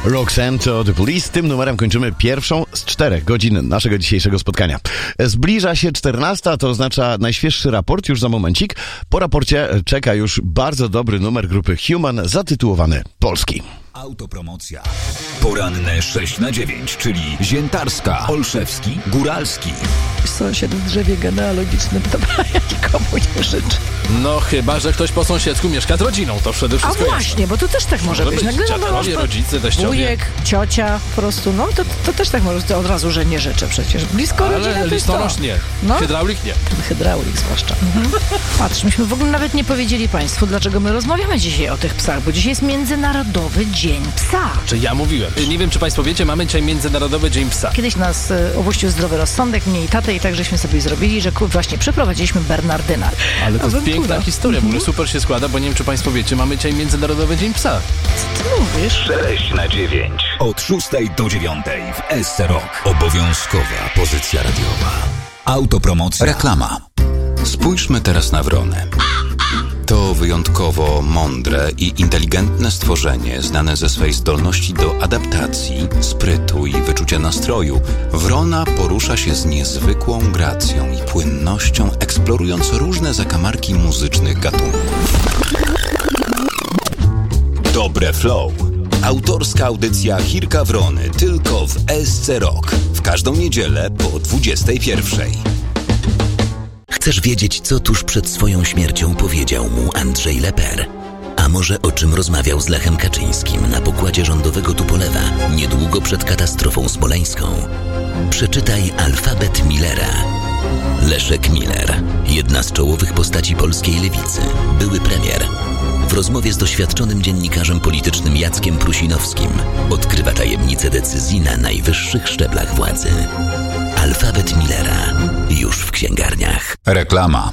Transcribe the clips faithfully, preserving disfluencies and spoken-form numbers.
Roxanne to The Police. Tym numerem kończymy pierwszą z czterech godzin naszego dzisiejszego spotkania. Zbliża się czternasta, to oznacza najświeższy raport już za momencik. Po raporcie czeka już bardzo dobry numer grupy Human zatytułowany Polski. Autopromocja. Poranne sześć na dziewięć, czyli Ziętarska, Olszewski, Góralski. Sąsiad w drzewie genealogicznym, dobra, ja nikomu nie życzę. No chyba, że ktoś po sąsiedzku mieszka z rodziną, to wtedy wszystko A właśnie, jasne. bo to też tak może, może być. być. Nagle Dziadkowie, no, rodzice, teściowie. Wujek, ciocia, po prostu, no to, to też tak może od razu, że nie życzę przecież. Blisko Ale rodziny to jest listonosz to. nie, No. hydraulik nie. Hydraulik zwłaszcza. Mhm. Patrz, myśmy w ogóle nawet nie powiedzieli Państwu, dlaczego my rozmawiamy dzisiaj o tych psach, bo dzisiaj jest Międzynarodowy Dzień Psa. Czy ja mówiłem. Nie wiem, czy Państwo wiecie, mamy dzisiaj Międzynarodowy Dzień Psa. Kiedyś nas y, obuścił zdrowy rozsądek, mnie i tatę, i tak żeśmy sobie zrobili, że ku, właśnie przyprowadziliśmy Bernardyna. Ale to jest Awantura. piękna historia, w ogóle super się składa, bo nie wiem, czy Państwo wiecie, mamy dzisiaj Międzynarodowy Dzień Psa. Co ty mówisz? sześć na dziewięć. Od szóstej do dziewiątej w S C Rock. Obowiązkowa pozycja radiowa. Autopromocja. Reklama. Spójrzmy teraz na wronę. To wyjątkowo mądre i inteligentne stworzenie, znane ze swej zdolności do adaptacji, sprytu i wyczucia nastroju. Wrona porusza się z niezwykłą gracją i płynnością, eksplorując różne zakamarki muzycznych gatunków. Dobre flow. Autorska audycja Chirka Wrony tylko w S C Rock. W każdą niedzielę po dwudziestej pierwszej. Chcesz wiedzieć, co tuż przed swoją śmiercią powiedział mu Andrzej Leper? A może o czym rozmawiał z Lechem Kaczyńskim na pokładzie rządowego Tupolewa niedługo przed katastrofą smoleńską? Przeczytaj Alfabet Millera. Leszek Miller, jedna z czołowych postaci polskiej lewicy, były premier. W rozmowie z doświadczonym dziennikarzem politycznym Jackiem Prusinowskim odkrywa tajemnice decyzji na najwyższych szczeblach władzy. Alfabet Millera. Już w księgarniach. Reklama.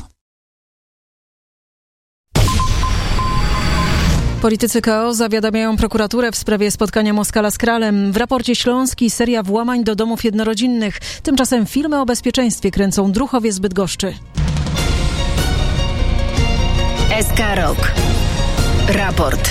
Politycy K O zawiadamiają prokuraturę w sprawie spotkania Moskala z Kralem. W raporcie Śląski seria włamań do domów jednorodzinnych. Tymczasem filmy o bezpieczeństwie kręcą druhowie z Bydgoszczy. S K Rock. Raport.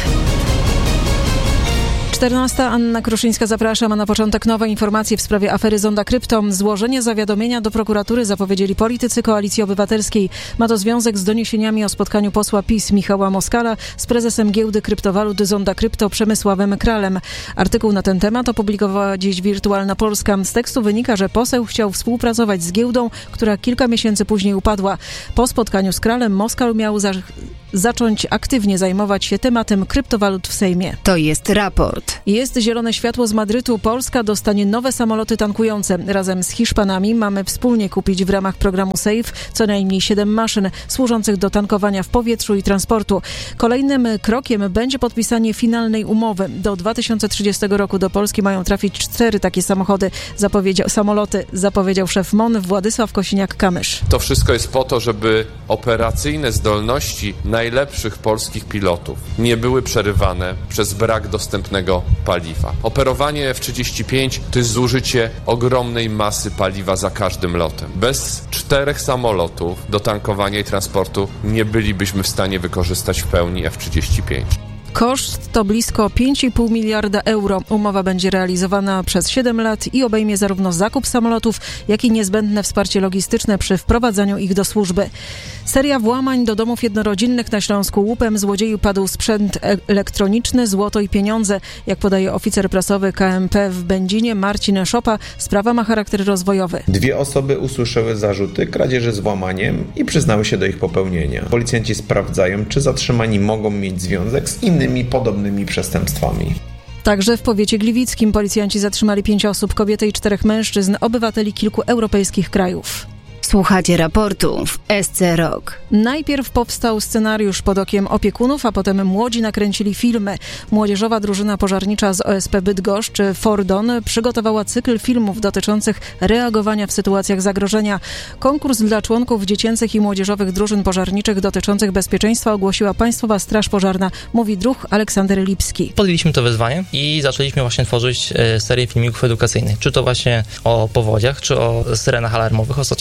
czternasta. Anna Kruszyńska, zapraszam, a na początek nowe informacje w sprawie afery Zonda Krypto. Złożenie zawiadomienia do prokuratury zapowiedzieli politycy Koalicji Obywatelskiej. Ma to związek z doniesieniami o spotkaniu posła PiS Michała Moskala z prezesem giełdy kryptowalut Zonda Krypto Przemysławem Kralem. Artykuł na ten temat opublikowała dziś Wirtualna Polska. Z tekstu wynika, że poseł chciał współpracować z giełdą, która kilka miesięcy później upadła. Po spotkaniu z Kralem Moskal miał za- zacząć aktywnie zajmować się tematem kryptowalut w Sejmie. To jest raport. Jest zielone światło z Madrytu. Polska dostanie nowe samoloty tankujące. Razem z Hiszpanami mamy wspólnie kupić w ramach programu SAFE co najmniej siedem maszyn służących do tankowania w powietrzu i transportu. Kolejnym krokiem będzie podpisanie finalnej umowy. Do dwa tysiące trzydziestego roku do Polski mają trafić cztery takie samochody, zapowiedział, samoloty, zapowiedział szef M O N Władysław Kosiniak-Kamysz. To wszystko jest po to, żeby operacyjne zdolności najlepszych polskich pilotów nie były przerywane przez brak dostępnego paliwa. Operowanie F trzydzieści pięć to jest zużycie ogromnej masy paliwa za każdym lotem. Bez czterech samolotów do tankowania i transportu nie bylibyśmy w stanie wykorzystać w pełni F trzydzieści pięć. Koszt to blisko pięć i pół miliarda euro. Umowa będzie realizowana przez siedem lat i obejmie zarówno zakup samolotów, jak i niezbędne wsparcie logistyczne przy wprowadzaniu ich do służby. Seria włamań do domów jednorodzinnych na Śląsku. Łupem złodziei padł sprzęt elektroniczny, złoto i pieniądze. Jak podaje oficer prasowy K M P w Będzinie Marcin Szopa, sprawa ma charakter rozwojowy. Dwie osoby usłyszały zarzuty kradzieży z włamaniem i przyznały się do ich popełnienia. Policjanci sprawdzają, czy zatrzymani mogą mieć związek z innymi podobnymi przestępstwami. Także w powiecie gliwickim policjanci zatrzymali pięć osób, kobietę i czterech mężczyzn, obywateli kilku europejskich krajów. Słuchacie raportu w S C Rock. Najpierw powstał scenariusz pod okiem opiekunów, a potem młodzi nakręcili filmy. Młodzieżowa drużyna pożarnicza z O S P Bydgoszcz Fordon przygotowała cykl filmów dotyczących reagowania w sytuacjach zagrożenia. Konkurs dla członków dziecięcych i młodzieżowych drużyn pożarniczych dotyczących bezpieczeństwa ogłosiła Państwowa Straż Pożarna, mówi druh Aleksander Lipski. Podjęliśmy to wyzwanie i zaczęliśmy właśnie tworzyć serię filmików edukacyjnych. Czy to właśnie o powodziach, czy o syrenach alarmowych. Ostatnio na przykład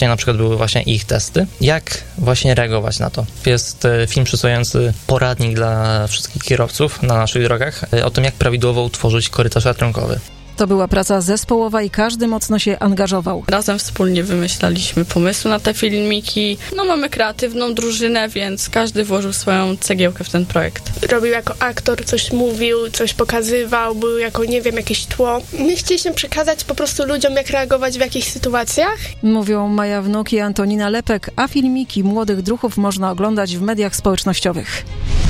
były właśnie ich testy. Jak właśnie reagować na to? Jest film przedstawiający poradnik dla wszystkich kierowców na naszych drogach o tym, jak prawidłowo utworzyć korytarz ratunkowy. To była praca zespołowa i każdy mocno się angażował. Razem wspólnie wymyślaliśmy pomysły na te filmiki. No mamy kreatywną drużynę, więc każdy włożył swoją cegiełkę w ten projekt. Robił jako aktor, coś mówił, coś pokazywał, był jako, nie wiem, jakieś tło. My chcieliśmy przekazać po prostu ludziom, jak reagować w jakichś sytuacjach. Mówią Maja Wnuk i Antonina Lepek, a filmiki młodych druhów można oglądać w mediach społecznościowych.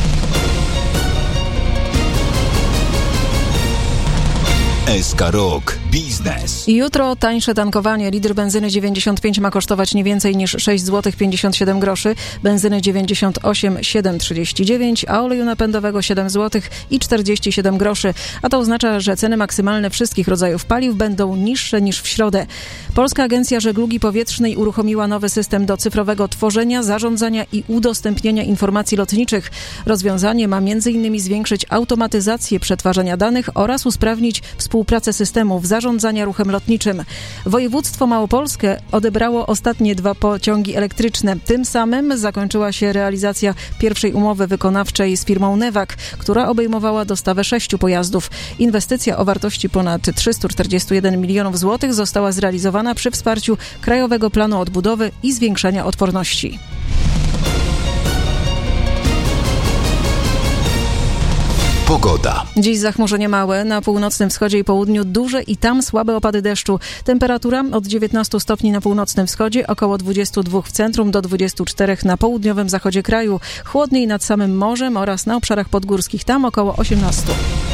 S K Rok Biznes. Jutro tańsze tankowanie. Litr benzyny dziewięćdziesiąt pięć ma kosztować nie więcej niż sześć złotych pięćdziesiąt siedem groszy, benzyny dziewięćdziesiąt osiem siedem trzydzieści dziewięć, a oleju napędowego siedem złotych i czterdzieści siedem groszy. A to oznacza, że ceny maksymalne wszystkich rodzajów paliw będą niższe niż w środę. Polska Agencja Żeglugi Powietrznej uruchomiła nowy system do cyfrowego tworzenia, zarządzania i udostępniania informacji lotniczych. Rozwiązanie ma między innymi zwiększyć automatyzację przetwarzania danych oraz usprawnić współpracę systemów zarządzania ruchem lotniczym. Województwo Małopolskie odebrało ostatnie dwa pociągi elektryczne. Tym samym zakończyła się realizacja pierwszej umowy wykonawczej z firmą Newag, która obejmowała dostawę sześciu pojazdów. Inwestycja o wartości ponad trzysta czterdzieści jeden milionów złotych została zrealizowana przy wsparciu Krajowego Planu Odbudowy i Zwiększenia Odporności. Pogoda. Dziś zachmurzenie małe, na północnym wschodzie i południu duże i tam słabe opady deszczu. Temperatura od dziewiętnastu stopni na północnym wschodzie, około dwudziestu dwóch w centrum do dwudziestu czterech na południowym zachodzie kraju. Chłodniej nad samym morzem oraz na obszarach podgórskich, tam około osiemnastu.